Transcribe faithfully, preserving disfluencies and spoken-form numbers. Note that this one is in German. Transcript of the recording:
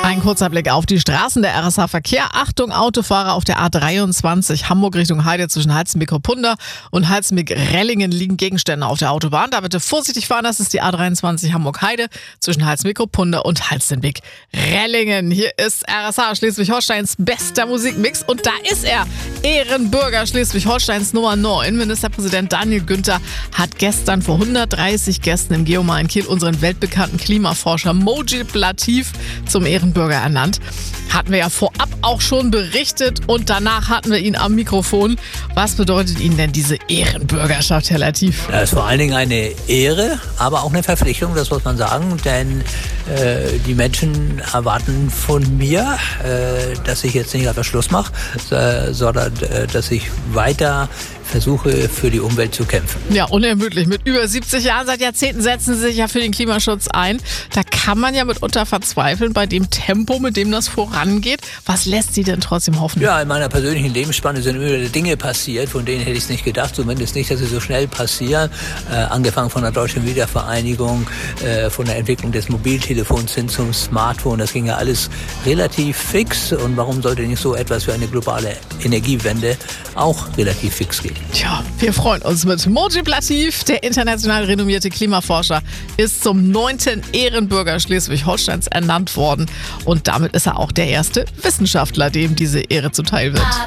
Ein kurzer Blick auf die Straßen der R S H-Verkehr. Achtung, Autofahrer auf der A dreiundzwanzig Hamburg Richtung Heide zwischen Halzenbeck-Kopunda und Halzenbeck-Rellingen liegen Gegenstände auf der Autobahn. Da bitte vorsichtig fahren, das ist die A dreiundzwanzig Hamburg-Heide zwischen Halzenbeck-Kopunda und Halzenbeck-Rellingen. Hier ist R S H, Schleswig-Holsteins bester Musikmix und da ist er, Ehrenbürger Schleswig-Holsteins Nummer neun. Ministerpräsident Daniel Günther hat gestern vor hundertdreißig Gästen im Geomar in Kiel unseren weltbekannten Klimaforscher Mojib Latif zum Ehrenbürger ernannt. Hatten wir ja vorab auch schon berichtet und danach hatten wir ihn am Mikrofon. Was bedeutet Ihnen denn diese Ehrenbürgerschaft, Herr Latif? Das ist vor allen Dingen eine Ehre, aber auch eine Verpflichtung, das muss man sagen, denn äh, die Menschen erwarten von mir, äh, dass ich jetzt nicht einfach Schluss mache, äh, sondern äh, dass ich weiter versuche, für die Umwelt zu kämpfen. Ja, unermüdlich. Mit über siebzig Jahren, seit Jahrzehnten setzen Sie sich ja für den Klimaschutz ein. Da kann man ja mitunter verzweifeln bei dem Tempo, mit dem das vorangeht. Was lässt Sie denn trotzdem hoffen? Ja, in meiner persönlichen Lebensspanne sind immer wieder Dinge passiert, von denen hätte ich es nicht gedacht, zumindest nicht, dass sie so schnell passieren. Äh, angefangen von der Deutschen Wiedervereinigung, äh, von der Entwicklung des Mobiltelefons hin zum Smartphone. Das ging ja alles relativ fix. Und warum sollte nicht so etwas für eine globale Energiewende auch relativ fix gehen? Tja, wir freuen uns mit Mojib Latif. Der international renommierte Klimaforscher ist zum neunten Ehrenbürger Schleswig-Holsteins ernannt worden. Und damit ist er auch der erste Wissenschaftler, dem diese Ehre zuteil wird.